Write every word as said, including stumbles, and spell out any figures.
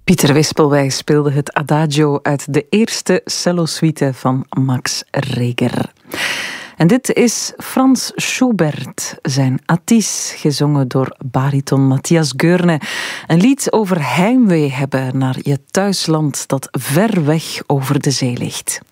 Pieter Wispelwij speelde het Adagio uit de eerste cellosuite van Max Reger. En dit is Franz Schubert, zijn Atis, gezongen door bariton Matthias Goerne. Een lied over heimwee hebben naar je thuisland dat ver weg over de zee ligt.